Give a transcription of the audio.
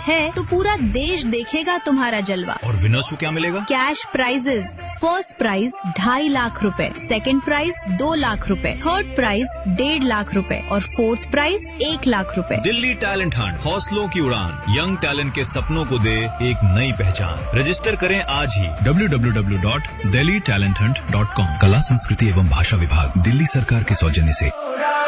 है तो पूरा देश देखेगा तुम्हारा जलवा। और विनर्स को क्या मिलेगा? Cash prices. First prize 2.5 lakh रुपए, सेकंड प्राइज 2 लाख रुपए, थर्ड प्राइज 1.5 लाख रुपए और फोर्थ प्राइज 1 लाख रुपए। दिल्ली टैलेंट हंट, हौसलों की उड़ान, यंग टैलेंट के सपनों को दे एक नई पहचान। रजिस्टर करें आज ही www.delhitalenthunt.com। कला, संस्कृति एवं भाषा विभाग, दिल्ली सरकार के सौजन्य से।